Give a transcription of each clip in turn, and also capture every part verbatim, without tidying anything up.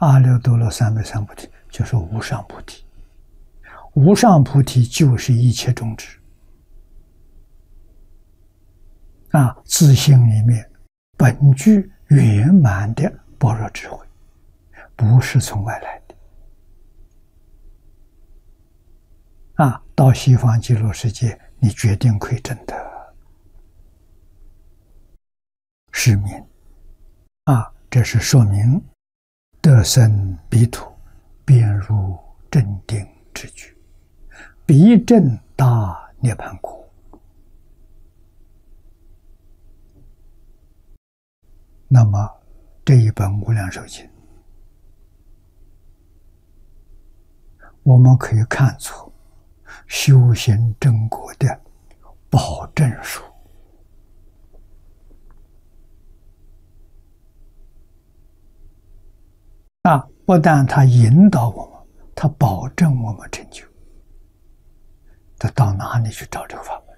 阿耨多罗三藐三菩提就是无上菩提，无上菩提就是一切种智啊，自性里面本具圆满的般若智慧，不是从外来的啊。到西方极乐世界，你决定可以证得是名啊，这是说明得生彼土，便入正定之局，彼正大涅槃果。那么这一本无量寿经，我们可以看出修行正果的保证书啊，不但他引导我们，他保证我们成就。他到哪里去找这个法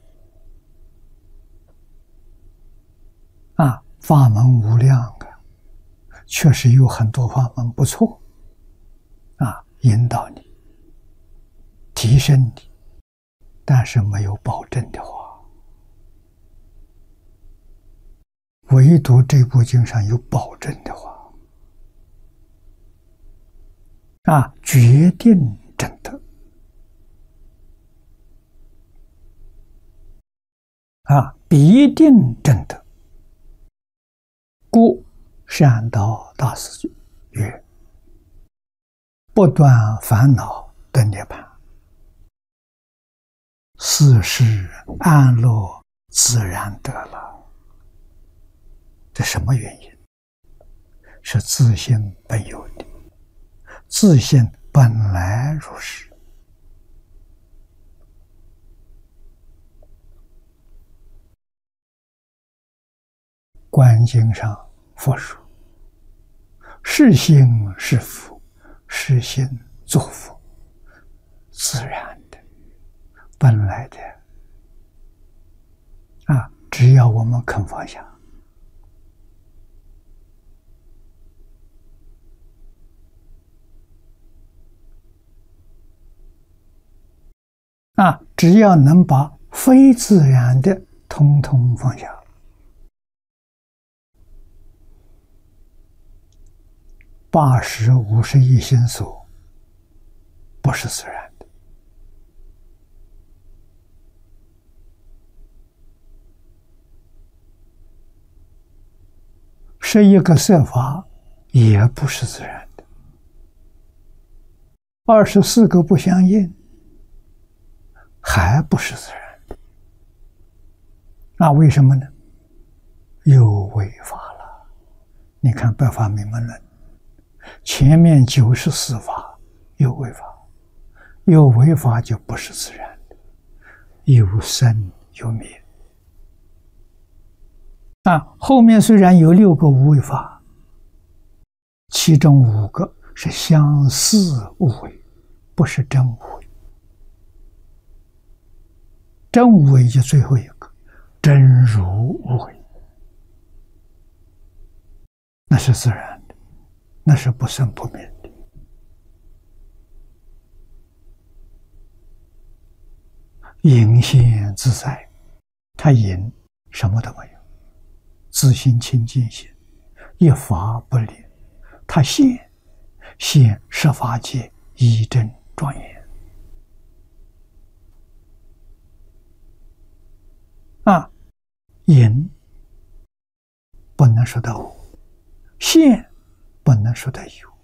门啊？法门无量啊，确实有很多法门不错啊，引导你提升你，但是没有保证的话，唯独这部经上有保证的话啊，决定证得啊，必定证得。故善导大师曰：不断烦恼得涅槃，四事安乐自然得了。这什么原因？是自性本有的，自性本来如是。观经上佛说：是心是佛，是心作佛，自然的，本来的啊！只要我们肯放下啊，只要能把非自然的通通放下，八十五十一心所不是自然的，十一个色法也不是自然的，二十四个不相应还不是自然的。那为什么呢？有违法了。你看《百法明门论》前面九十四法有违法，有违法就不是自然的，有生有灭啊。后面虽然有六个无为法，其中五个是相似无为，不是真无为。真无为就最后一个真如无为，那是自然的，那是不生不灭的。隐现自在，他隐什么都没有，自性清净心，一法不离。他现现十法界一真庄严啊，隐不能说到无，现不能说到有。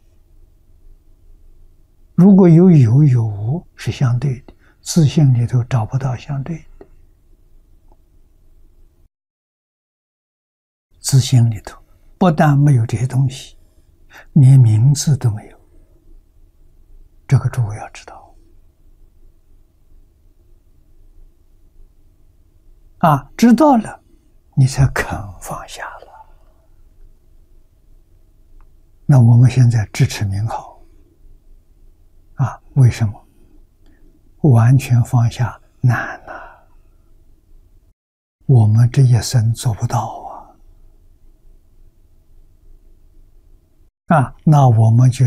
如果有有有无是相对的，自性里头找不到相对的，自性里头不但没有这些东西，连名字都没有。这个诸位要知道啊，知道了你才肯放下了。那我们现在支持名号啊，为什么？完全放下难啊，我们这一生做不到啊。啊，那我们就